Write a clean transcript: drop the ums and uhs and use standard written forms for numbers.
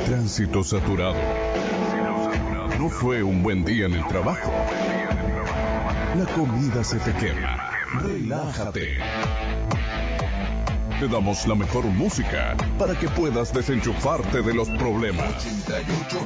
Tránsito saturado. No fue un buen día en el trabajo. La comida se te quema. Relájate. Te damos la mejor música para que puedas desenchufarte de los problemas.